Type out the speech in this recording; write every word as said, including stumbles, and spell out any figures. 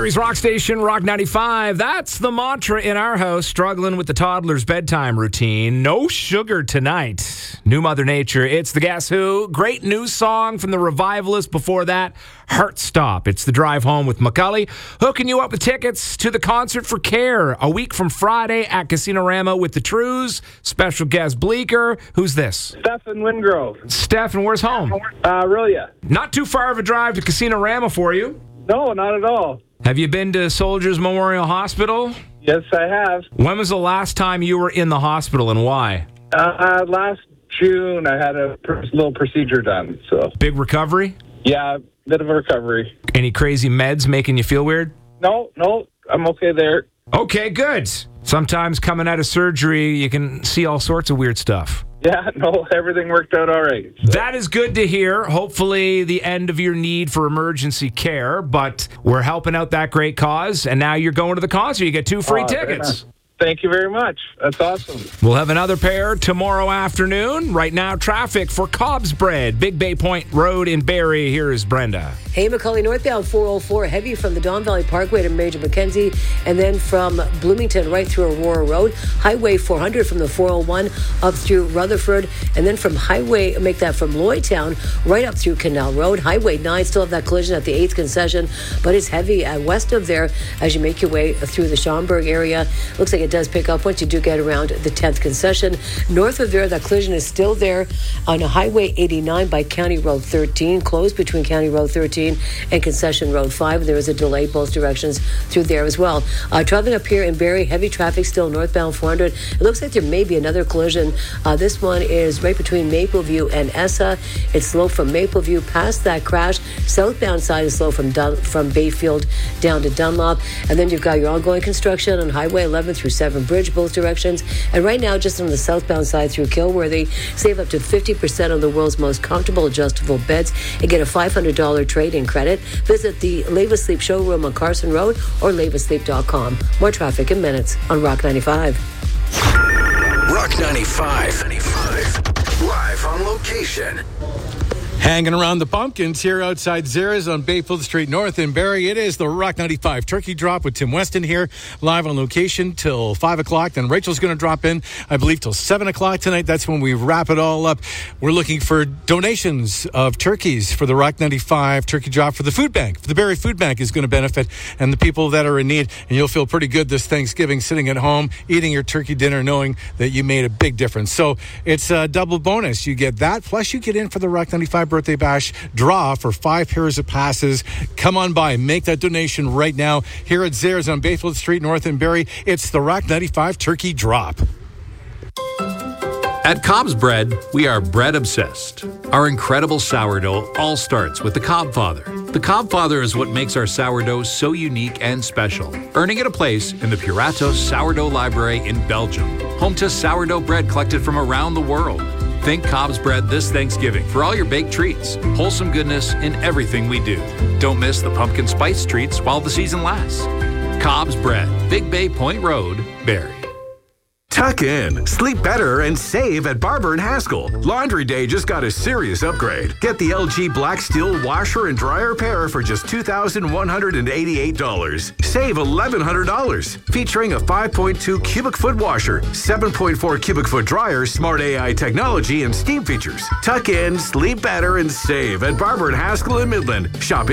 Barrie's rock station, Rock ninety-five. That's the mantra in our house, struggling with the toddler's bedtime routine. No sugar tonight. New Mother Nature. It's the Guess Who. Great new song from the Revivalists. Before that, Heart Stop. It's the drive home with McCully. Hooking you up with tickets to the concert for Care a week from Friday at Casino-Rama with the Trews. Special guest Bleecker. Who's this? Stefan Wingrove. Stefan, where's home? Uh, Aurelia. Not too far of a drive to Casino-Rama for you. No, not at all. Have you been to Soldiers Memorial Hospital? Yes, I have. When was the last time you were in the hospital and why? Uh, last June, I had a pr- little procedure done. So Big recovery? yeah, bit of a recovery. Any crazy meds making you feel weird? No, no, I'm okay there. Okay, good. Sometimes coming out of surgery, you can see all sorts of weird stuff. Yeah, no, everything worked out all right. So. That is good to hear. Hopefully the end of your need for emergency care, but we're helping out that great cause, and now you're going to the concert. You get two free Oh, tickets. Thank you very much. That's awesome. We'll have another pair tomorrow afternoon. Right now, traffic for Cobb's Bread, Big Bay Point Road in Barrie. Here is Brenda. Hey, McCully, northbound four oh four, heavy from the Don Valley Parkway to Major Mackenzie, and then from Bloomington right through Aurora Road. Highway four hundred from the four oh one up through Rutherford, and then from Highway, make that from Lloydtown right up through Canal Road. Highway nine, still have that collision at the eighth concession, but it's heavy uh, west of there as you make your way through the Schaumburg area. Looks like it does pick up once you do get around the tenth concession. North of there, that collision is still there on Highway eighty-nine by County Road thirteen, closed between County Road thirteen and Concession Road five. There is a delay both directions through there as well. Uh, traveling up here in Barrie, heavy traffic still northbound four hundred. It looks like there may be another collision. Uh, this one is right between Mapleview and Essa. It's slow from Mapleview past that crash. Southbound side is slow from Dun- from Bayfield down to Dunlop. And then you've got your ongoing construction on Highway eleven through Severn Bridge, both directions. And right now, just on the southbound side through Kilworthy, save up to fifty percent on the world's most comfortable adjustable beds and get a five hundred dollars trade-in credit. Visit the Leva Sleep showroom on Carson Road or leva sleep dot com. More traffic in minutes on Rock ninety-five. Rock ninety-five. ninety-five. Live on location. Hanging around the pumpkins here outside Zara's on Bayfield Street North in Barrie. It is the Rock ninety-five Turkey Drop with Tim Weston here, live on location till five o'clock. Then Rachel's going to drop in, I believe, till seven o'clock tonight. That's when we wrap it all up. We're looking for donations of turkeys for the Rock ninety-five Turkey Drop for the food bank. The Barrie Food Bank is going to benefit, and the people that are in need. And you'll feel pretty good this Thanksgiving sitting at home, eating your turkey dinner, knowing that you made a big difference. So it's a double bonus. You get that, plus you get in for the Rock ninety-five Birthday Bash draw for five pairs of passes. Come on by, make that donation right now here at Zara's on Bayfield Street North in Barrie. It's the Rock ninety-five Turkey Drop. At Cobb's Bread, we are bread obsessed. Our incredible sourdough all starts with the Cobb Father. The Cobb Father is what makes our sourdough so unique and special, earning it a place in the Puratos Sourdough Library in Belgium, home to sourdough bread collected from around the world. Think Cobb's Bread this Thanksgiving for all your baked treats. Wholesome goodness in everything we do. Don't miss the pumpkin spice treats while the season lasts. Cobb's Bread, Big Bay Point Road, Barrie. Tuck in, sleep better, and save at Barber and Haskell. Laundry Day just got a serious upgrade. Get the L G Black Steel washer and dryer pair for just two thousand one hundred eighty-eight dollars. Save eleven hundred dollars. Featuring a five point two cubic foot washer, seven point four cubic foot dryer, smart A I technology, and steam features. Tuck in, sleep better, and save at Barber and Haskell in Midland. Shop